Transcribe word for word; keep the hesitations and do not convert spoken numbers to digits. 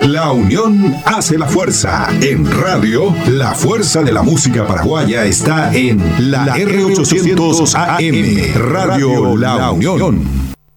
La unión hace la fuerza. En radio, la fuerza de la música paraguaya está en la R ochocientos A M, Radio La Unión.